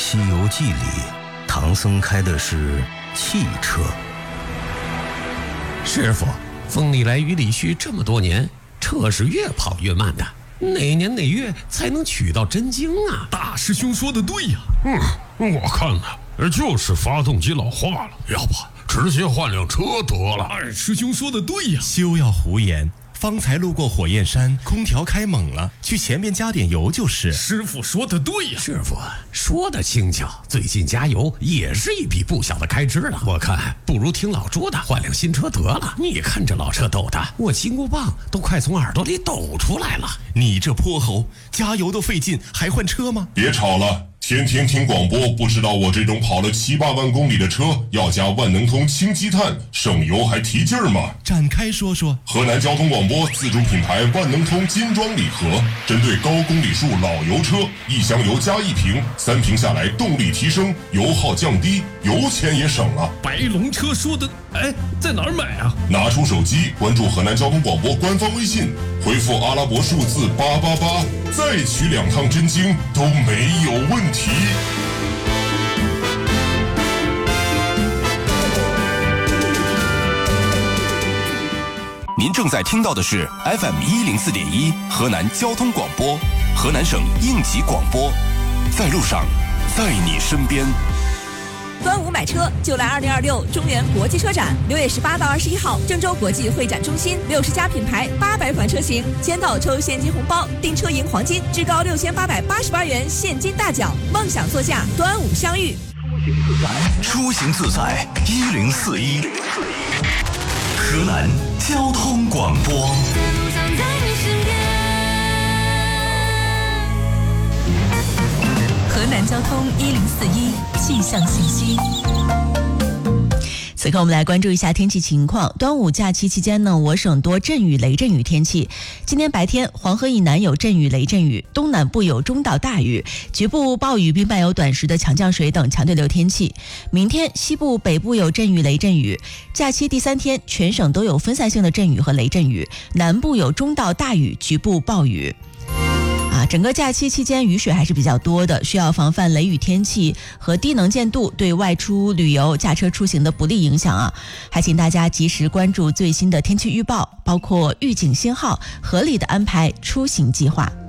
西游记》里，唐僧开的是汽车。 师傅，风里来雨里去这么多年，车是越跑越慢的，哪年哪月才能取到真经啊？ 大师兄说的对呀。我看呢，就是发动机老化了，要不直接换辆车得了。二师兄说的对呀。 休要胡言，方才路过火焰山，空调开猛了，去前面加点油就是。 师傅说的对呀。 师傅说的轻巧，最近加油也是一笔不小的开支了。我看不如听老朱的，换辆新车得了。你看这老车抖的，我金箍棒都快从耳朵里抖出来了。 你这泼猴，加油都费劲，还换车吗？ 别吵了。天天听广播，不知道我这种跑了7、8万公里的车要加万能通氢积碳，省油还提劲儿吗？ 展开说说。 河南交通广播自主品牌万能通金装礼盒，针对高公里数老油车，1箱油加1瓶，3瓶下来动力提升，油耗降低，油钱也省了。 白龙车说的，在哪儿买啊？ 拿出手机关注河南交通广播官方微信，回复阿拉伯数字888，再取2趟真经都没有问题。 您正在听到的是 FM104.1 河南交通广播，河南省应急广播，在路上，在你身边。 端午买车就来2026中原国际车展，6月18到21号，郑州国际会展中心，60家品牌，800款车型，签到抽现金红包，订车赢黄金，至高6888元现金大奖，梦想座驾，端午相遇。 出行自在1041，河南交通广播。 河南交通1041气象信息。此刻我们来关注一下天气情况。端午假期期间呢，我省多阵雨雷阵雨天气。今天白天黄河以南有阵雨雷阵雨，东南部有中到大雨，局部暴雨并伴有短时的强降水等强对流天气。明天西部北部有阵雨雷阵雨，假期第3天全省都有分散性的阵雨和雷阵雨，南部有中到大雨，局部暴雨。整个假期期间雨水还是比较多的，需要防范雷雨天气和低能见度对外出旅游、驾车出行的不利影响啊！还请大家及时关注最新的天气预报，包括预警信号，合理的安排出行计划。